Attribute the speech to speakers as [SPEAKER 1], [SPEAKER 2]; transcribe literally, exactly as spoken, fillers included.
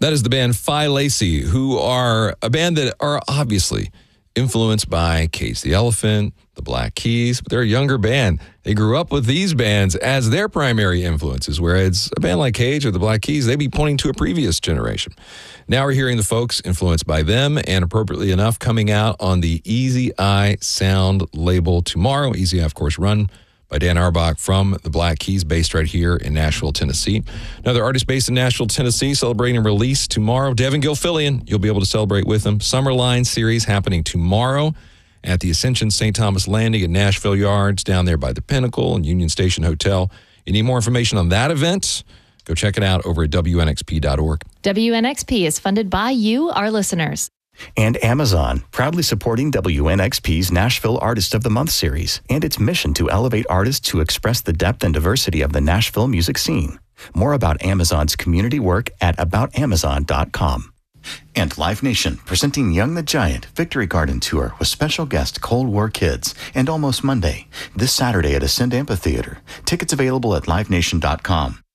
[SPEAKER 1] That is the band Phi Lacey, who are a band that are obviously influenced by Cage the Elephant, the Black Keys, but they're a younger band. They grew up with these bands as their primary influences, whereas a band like Cage or the Black Keys, they'd be pointing to a previous generation. Now we're hearing the folks influenced by them, and appropriately enough, coming out on the Easy Eye Sound label tomorrow. Easy Eye, of course, run by Dan Auerbach from the Black Keys, based right here in Nashville, Tennessee. Another artist based in Nashville, Tennessee, celebrating a release tomorrow. Devin Gilfillian, you'll be able to celebrate with him. Summerline series happening tomorrow at the Ascension Saint Thomas Landing at Nashville Yards, down there by the Pinnacle and Union Station Hotel. You need more information on that event? Go check it out over at W N X P dot org.
[SPEAKER 2] W N X P is funded by you, our listeners.
[SPEAKER 3] And Amazon, proudly supporting W N X P's Nashville Artist of the Month series and its mission to elevate artists who express the depth and diversity of the Nashville music scene. More about Amazon's community work at about amazon dot com. And Live Nation, presenting Young the Giant Victory Garden Tour with special guest Cold War Kids, and Almost Monday, this Saturday at Ascend Amphitheater. Tickets available at live nation dot com.